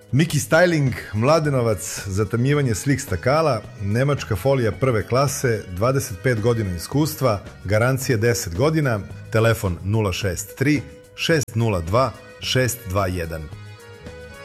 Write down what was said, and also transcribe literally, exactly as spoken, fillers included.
Miki Styling, Mladenovac, zatamljivanje slik stakala, nemačka folija prve klase, dvadeset pet godina iskustva, garancije deset godina, telefon nula šest tri šest nula dva šest dva jedan.